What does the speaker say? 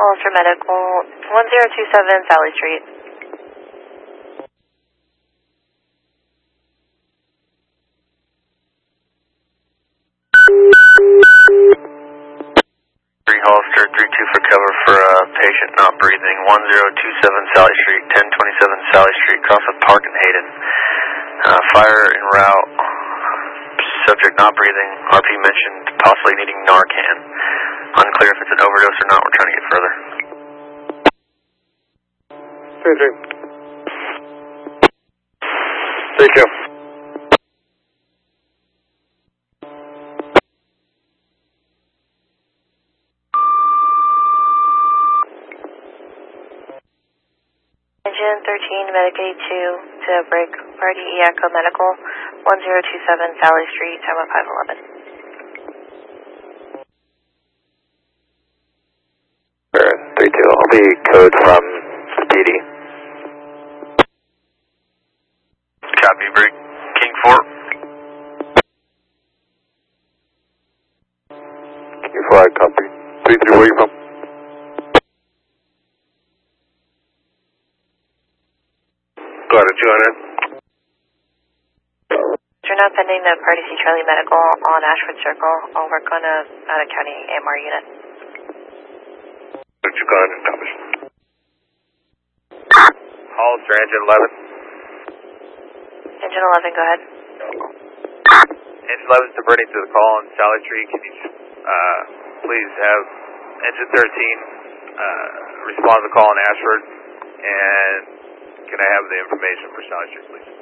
Ulster Medical, 1027 Sally Street. Hollister, 3-2 for cover for patient not breathing, 1027 Sally Street, 1027 Sally Street, Crosswood Park and Hayden. Fire en route, subject not breathing, RP mentioned possibly needing Narcan. Unclear if it's an overdose or not, we're trying to get further. 3-3. 3-2. Engine 13, Medicaid 2 to break party Echo Medical, 1027 Sally Street, time of 511. 3-2, I'll be code from Speedy. Copy, break. King 4. King 4, copy. 3-3, where are you from? Go ahead, 200. You're not pending the Party C Charlie Medical on Ashford Circle. I'll work on a out-of-county AMR unit. 200, copy. Hollister, engine 11. Engine 11, go ahead. Engine 11 diverting to the call on Sally Street. Can you please have engine 13 respond to the call on Ashford? And can I have the information for Sally Street, please?